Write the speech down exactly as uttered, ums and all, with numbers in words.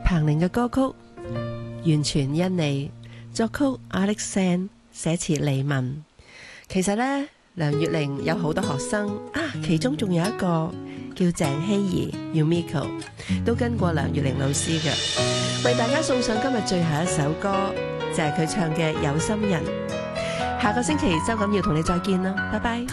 彭羚嘅歌曲《完全因你》，作曲 Alex San， 寫詞李玟。其實呢，梁月玲有好多學生啊，其中仲有一個叫鄭希怡 Yumiko， 都跟過梁月玲老師嘅。為大家送上今日最後一首歌，就係佢唱嘅《有心人》。下個星期周錦耀同你再見啦，拜拜。